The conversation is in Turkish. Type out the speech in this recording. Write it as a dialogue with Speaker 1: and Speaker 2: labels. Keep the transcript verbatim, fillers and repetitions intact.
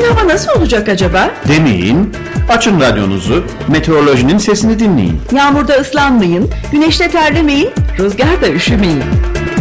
Speaker 1: hava nasıl olacak acaba?
Speaker 2: Demeyin, açın radyonuzu, meteorolojinin sesini dinleyin.
Speaker 1: Yağmurda ıslanmayın, güneşte terlemeyin, rüzgarda üşümeyin.